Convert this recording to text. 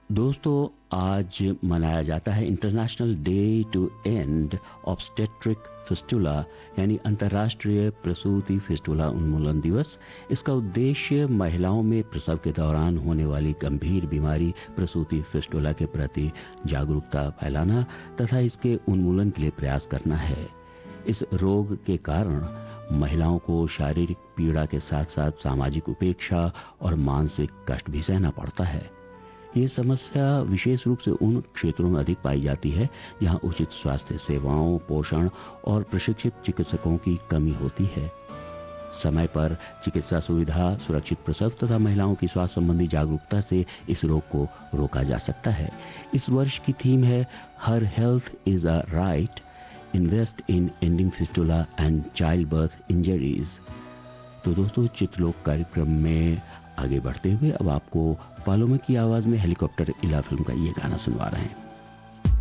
दोस्तों, आज मनाया जाता है international day to and obstetric fistula, यानी अंतर्राष्ट्रीय प्रसूति फिस्टुला उन्मूलन दिवस। इसका उद्देश्य महिलाओं में प्रसव के दौरान होने वाली गंभीर बीमारी प्रसूति फिस्टुला के प्रति जागरूकता फैलाना तथा इसके उन्मूलन के लिए प्रयास करना है। इस रोग के कारण महिलाओं को शारीरिक पीड़ा के साथ साथ सामाजिक उपेक्षा और मानसिक कष्ट भी सहना पड़ता है। ये समस्या विशेष रूप से उन क्षेत्रों में अधिक पाई जाती है जहां उचित स्वास्थ्य सेवाओं, पोषण और प्रशिक्षित चिकित्सकों की कमी होती है। समय पर चिकित्सा सुविधा, सुरक्षित प्रसव तथा महिलाओं की स्वास्थ्य संबंधी जागरूकता से इस रोग को रोका जा सकता है। इस वर्ष की थीम है हर health is a right, invest in ending fistula and child birth injuries. तो दोस्तों, चित्रलोक कार्यक्रम में आगे बढ़ते हुए अब आपको पालोमे की आवाज में हेलीकॉप्टर इला फिल्म का ये गाना सुनवा रहे हैं।